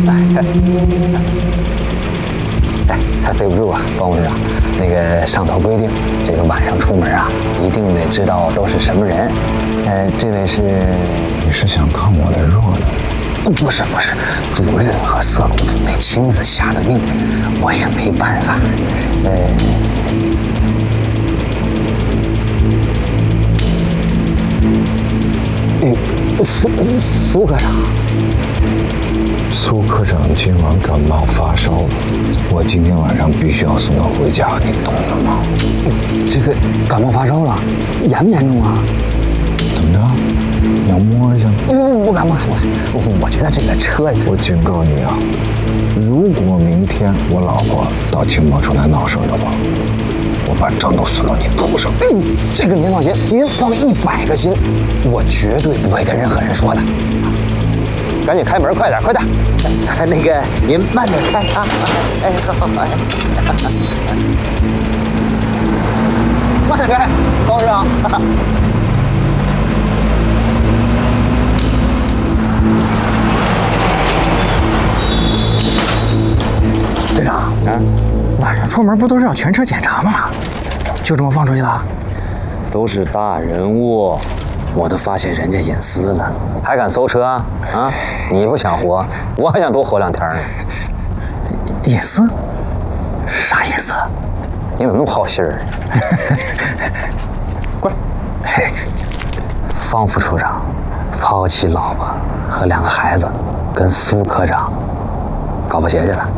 哎，对不住啊，方部长，那个上头规定，这个晚上出门啊，一定得知道都是什么人。这位是？ 你是想看我的热闹？ 不是，主任和色公主被亲自下的命，我也没办法。苏科长， 苏科长今晚感冒发烧了，我今天晚上必须要送他回家，你懂了吗？ 这个感冒发烧了，严不严重啊？ 怎么着？你要摸一下？ 不敢，我觉得这个车…… 我警告你啊，如果明天我老婆到青泊出来闹事的话，我把账都算到你头上。 这个您放心，您放100个心，我绝对不会跟任何人说的。赶紧开门，快点！那个您慢点开啊！哎，好，慢点开，高师长。 队长啊，晚上出门不都是要全车检查吗？就这么放出去了？ 都是大人物，我都发现人家隐私了，还敢搜车啊？你不想活，我还想多活2天呢。 隐私？啥隐私？ 你怎么那么好心儿？过来。方副处长抛弃老婆和2个孩子，跟苏科长搞破鞋去了。